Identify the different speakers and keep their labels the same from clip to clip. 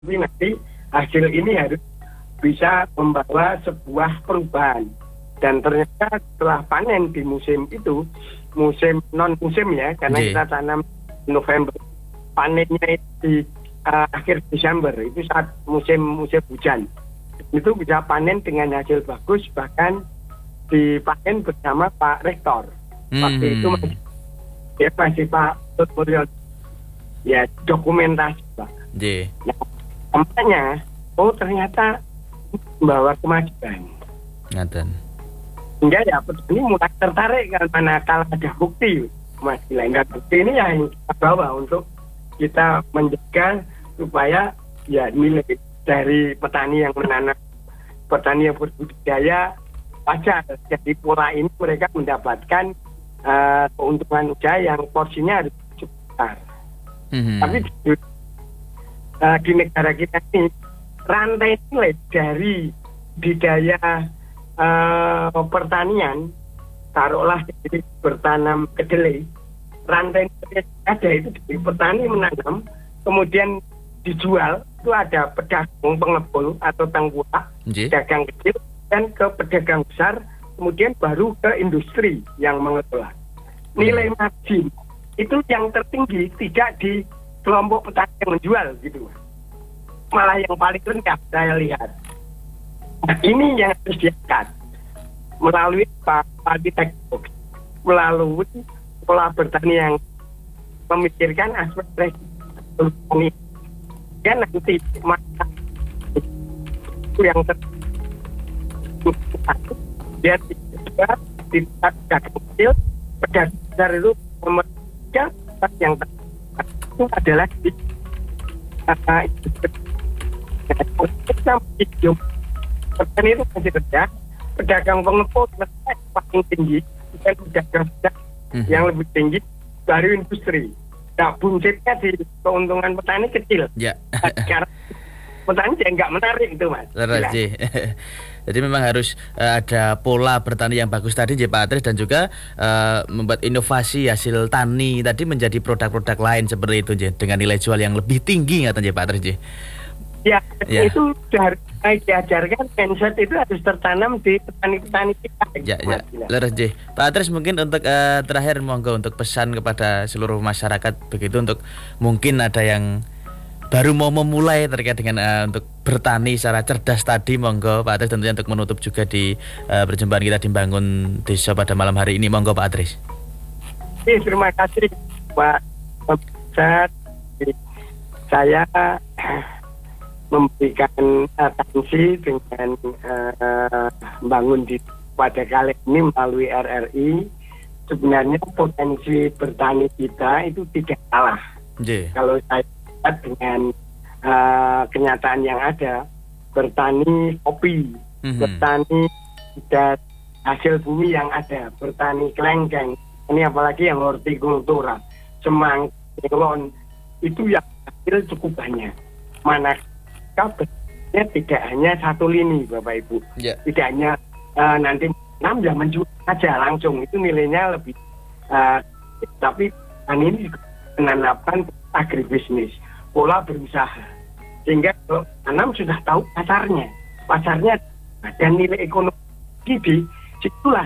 Speaker 1: tapi nanti hasil ini harus bisa membawa sebuah perubahan. Dan ternyata setelah panen di musim itu, musim non musim ya, karena kita tanam November, panennya itu di akhir Desember, itu saat musim hujan. Itu bisa panen dengan hasil bagus, bahkan dipanen bersama Pak Rektor. Waktu itu masih Pak Tutorial. Ya, dokumentasi Pak. Nah, tampaknya, ternyata membawa kemajuan. Sehingga ya petani mulai tertarik karena kalau ada bukti, Mas Gila. Bukti ini yang kita bawa untuk kita menjaga supaya ya nilai dari petani yang menanam, petani yang berbudidaya wajar. Jadi pola ini mereka mendapatkan keuntungan usaha yang porsinya harus cukup besar. Tapi di negara kita ini rantai nilai dari budidaya pertanian, taruhlah jadi bertanam kedelai, rantai nilai ada itu dari petani menanam, kemudian dijual, itu ada pedagang pengepul atau tengkulak, pedagang kecil, dan ke pedagang besar, kemudian baru ke industri yang mengelola. Nilai margin itu yang tertinggi tidak di kelompok petani yang menjual gitu, malah yang paling rendah saya lihat. Nah, ini yang harus diangkat melalui teknologi, melalui pola bertani yang memikirkan aspek resiko ini. Dan nanti maka itu yang dia tidak pedagang kecil, pedagang besar itu memegang yang itu adalah petani itu masih rendah, pedagang pengepul paling tinggi, dan pedagang besar yang lebih tinggi, baru industri. Nah, buncitnya di keuntungan petani kecil. Ya. Karena petani dia nggak menarik itu, Mas.
Speaker 2: Jadi memang harus ada pola bertani yang bagus tadi, Pak Atris, dan juga membuat inovasi hasil tani tadi menjadi produk-produk lain seperti itu, dengan nilai jual yang lebih tinggi, nggak Pak Atris?
Speaker 1: Ya, itu harus diajarkan, mindset itu harus tertanam di petani-petani kita.
Speaker 2: Pak Atris, mungkin untuk terakhir monggo untuk pesan kepada seluruh masyarakat begitu, untuk mungkin ada yang baru mau memulai terkait dengan untuk bertani secara cerdas tadi, monggo Pak Atris, tentunya untuk menutup juga di perjumpaan kita di Bangun Desa pada malam hari ini, monggo Pak Atris.
Speaker 1: Terima kasih Pak. Saya memberikan atensi dengan bangun di pada kali ini melalui RRI. Sebenarnya potensi bertani kita itu tidak salah. Kalau saya lihat dengan kenyataan yang ada, bertani kopi, bertani dan hasil bumi yang ada, bertani kelengkeng, ini apalagi yang hortikultura, semangka, melon, itu yang hasil cukup banyak. Mana kabarnya tidak hanya satu lini, Bapak Ibu, tidak hanya nanti 6 ya menjual saja langsung, itu nilainya lebih, tapi ini juga menanamkan agribisnis, pola berusaha, sehingga kalau tanam sudah tahu pasarnya dan nilai ekonomi di situlah,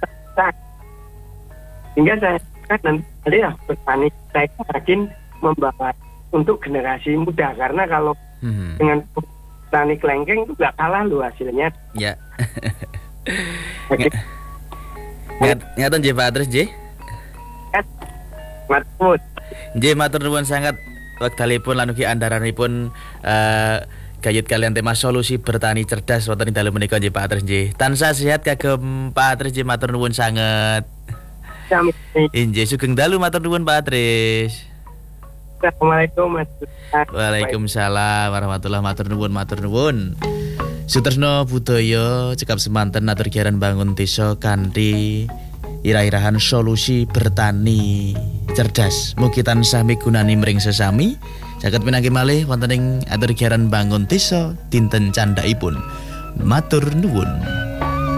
Speaker 1: sehingga saya nanti ya bertani saya yakin membawa untuk generasi muda, karena kalau dengan petani kelengkeng itu nggak kalah loh hasilnya.
Speaker 2: Ya. Ngaten Pak Atris matur nuwun sangat wekdalipun lan ugi andharanipun gayut kalian tema solusi bertani cerdas wonten ing dalu menika Pak Atris nggih. Tansah sehat kagem Pak Atris nggih, matur nuwun sanget. Inggih sugeng dalu, matur nuwun Pak Atris.
Speaker 1: Assalamualaikum.
Speaker 2: Waalaikumsalam warahmatullahi matur nuwun. Sutresno budaya cekap semanten atur giaran bangun desa kanthi irah-irahan solusi bertani cerdas. Mugi tansah migunani mring sesami. Saged pinanggih malih wonten ing atur giaran bangun desa dinten candhaipun. Matur nuwun.